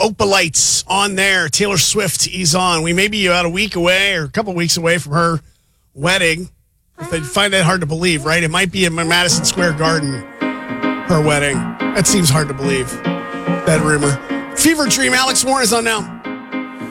Opa Lights on there. Taylor Swift is on. We may be about a week away or a couple weeks away from her wedding. If they find that hard to believe, right? It might be in Madison Square Garden, her wedding. That seems hard to believe, that rumor. Fever Dream, Alex Warren is on now.